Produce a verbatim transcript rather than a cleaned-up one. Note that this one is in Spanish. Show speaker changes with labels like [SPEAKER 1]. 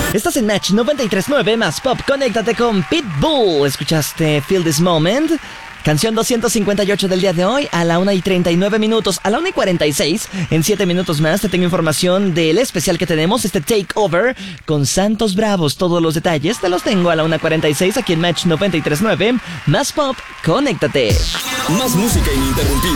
[SPEAKER 1] Estás en Match noventa y tres punto nueve más Pop. Conéctate con Pitbull. Escuchaste Feel This Moment. Canción doscientos cincuenta y ocho del día de hoy, a la una y treinta y nueve minutos, a la una y cuarenta y seis. En siete minutos más te tengo información del especial que tenemos, este Takeover con Santos Bravos. Todos los detalles te los tengo a la una cuarenta y seis aquí en Match noventa y tres punto nueve más Pop. Conéctate.
[SPEAKER 2] Más música ininterrumpida.